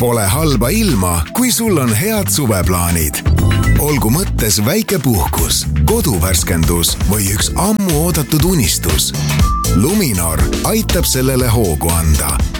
Pole halba ilma, kui sul on head suveplaanid. Olgu mõttes väike puhkus, koduvärskendus või üks ammu oodatud unistus. Luminor aitab sellele hoogu anda.